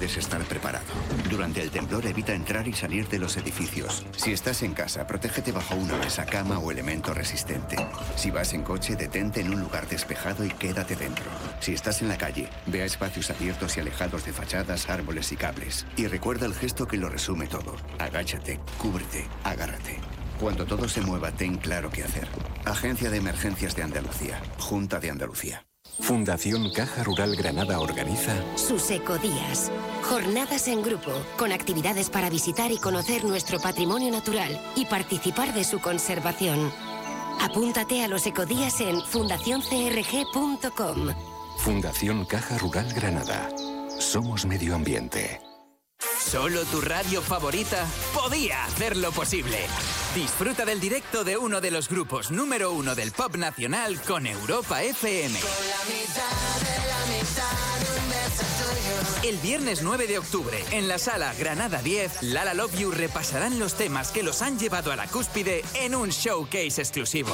debes estar preparado. Durante el temblor evita entrar y salir de los edificios. Si estás en casa, protégete bajo una mesa, cama o elemento resistente. Si vas en coche, detente en un lugar despejado y quédate dentro. Si estás en la calle, ve a espacios abiertos y alejados de fachadas, árboles y cables. Y recuerda el gesto que lo resume todo. Agáchate, cúbrete, agárrate. Cuando todo se mueva, ten claro qué hacer. Agencia de Emergencias de Andalucía. Junta de Andalucía. Fundación Caja Rural Granada organiza sus ecodías. Jornadas en grupo, con actividades para visitar y conocer nuestro patrimonio natural y participar de su conservación. Apúntate a los ecodías en fundacioncrg.com. Fundación Caja Rural Granada. Somos medio ambiente. Solo tu radio favorita podía hacerlo posible. Disfruta del directo de uno de los grupos número 1 del pop nacional con Europa FM. El viernes 9 de octubre, en la sala Granada 10, Lala Love You repasarán los temas que los han llevado a la cúspide en un showcase exclusivo.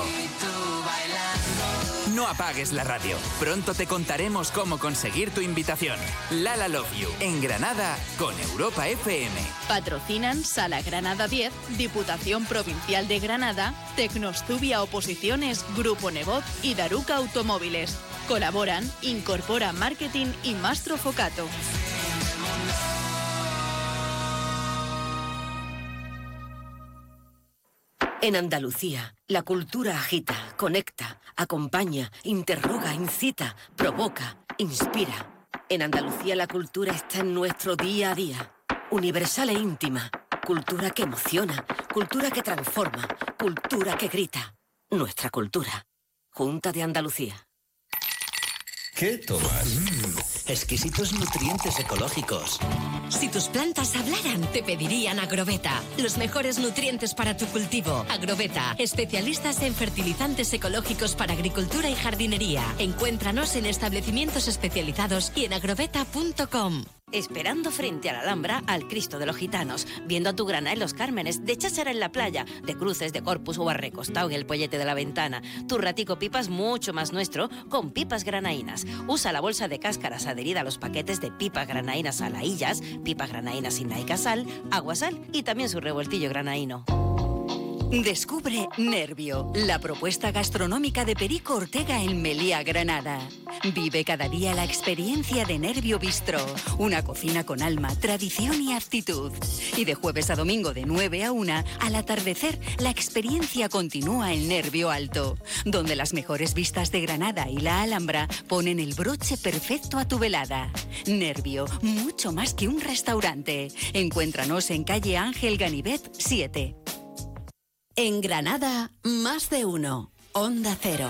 No apagues la radio. Pronto te contaremos cómo conseguir tu invitación. Lala Love You, en Granada, con Europa FM. Patrocinan Sala Granada 10, Diputación Provincial de Granada, Tecnostubia Oposiciones, Grupo Nebot y Daruca Automóviles. Colaboran Incorpora Marketing y Mastro Focato. En Andalucía, la cultura agita, conecta, acompaña, interroga, incita, provoca, inspira. En Andalucía la cultura está en nuestro día a día. Universal e íntima. Cultura que emociona, cultura que transforma, cultura que grita. Nuestra cultura. Junta de Andalucía. ¿Qué tomas? Exquisitos nutrientes ecológicos. Si tus plantas hablaran, te pedirían Agroveta. Los mejores nutrientes para tu cultivo. Agroveta, especialistas en fertilizantes ecológicos para agricultura y jardinería. Encuéntranos en establecimientos especializados y en agroveta.com. Esperando frente a la Alhambra al Cristo de los Gitanos, viendo a tu grana en Los Cármenes, de cháchara en la playa, de cruces, de Corpus o arrecostado en el pollete de la ventana. Tu ratico pipas mucho más nuestro con pipas granaínas. Usa la bolsa de cáscaras adherida a los paquetes de pipas granaínas a laillas, pipas granaínas sin naica sal, agua sal y también su revoltillo granaíno. Descubre Nervio, la propuesta gastronómica de Perico Ortega en Melía, Granada. Vive cada día la experiencia de Nervio Bistró, una cocina con alma, tradición y aptitud. Y de jueves a domingo de 9 a 1, al atardecer, la experiencia continúa en Nervio Alto, donde las mejores vistas de Granada y la Alhambra ponen el broche perfecto a tu velada. Nervio, mucho más que un restaurante. Encuéntranos en calle Ángel Ganivet 7. En Granada, más de uno. Onda Cero.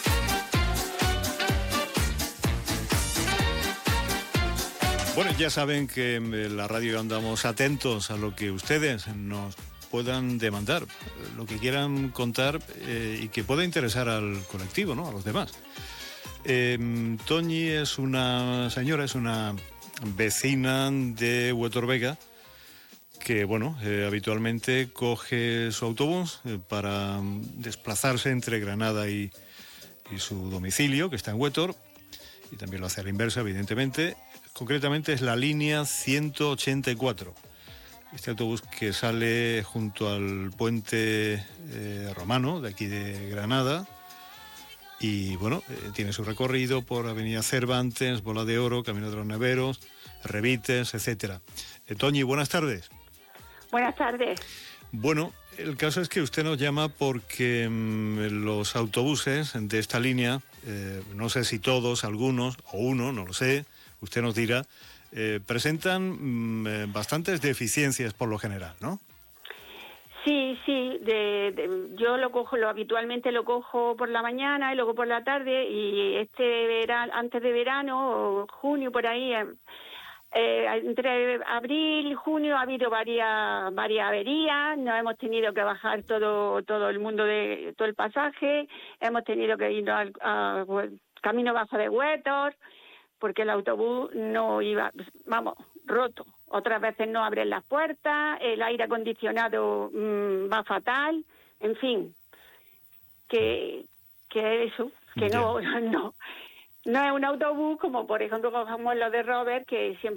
Bueno, ya saben que en la radio andamos atentos a lo que ustedes nos puedan demandar, lo que quieran contar y que pueda interesar al colectivo, ¿no? A los demás. Toñi es una señora, es una vecina de Huétor Vega, que habitualmente coge su autobús para desplazarse entre Granada y su domicilio, que está en Huétor, y también lo hace a la inversa, evidentemente. Concretamente es la línea 184. Este autobús que sale junto al puente romano de aquí de Granada y tiene su recorrido por Avenida Cervantes, Bola de Oro, Camino de los Neveros, Revites, etcétera. Toñi, buenas tardes. Buenas tardes. Bueno, el caso es que usted nos llama porque los autobuses de esta línea, no sé si todos, algunos o uno, no lo sé, usted nos dirá, presentan bastantes deficiencias por lo general, ¿no? Sí, yo habitualmente lo cojo por la mañana y luego por la tarde, y antes de verano, junio por ahí, entre abril y junio ha habido varias averías. Nos hemos tenido que bajar todo el mundo de todo el pasaje, hemos tenido que ir al camino bajo de Huétor, porque el autobús no iba, roto. Otras veces no abren las puertas, el aire acondicionado va fatal, en fin, que eso, que no es un autobús como por ejemplo cogemos lo de Robert, que siempre